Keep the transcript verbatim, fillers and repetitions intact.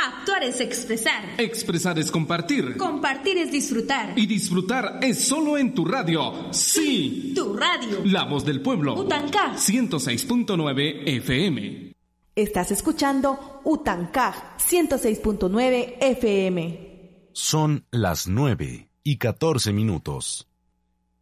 Actuar es expresar. Expresar es compartir. Compartir es disfrutar. Y disfrutar es solo en tu radio. Sí. Tu radio. La voz del pueblo. Utancaj. ciento seis punto nueve F M. Estás escuchando Utancaj ciento seis punto nueve F M. Son las nueve y catorce minutos.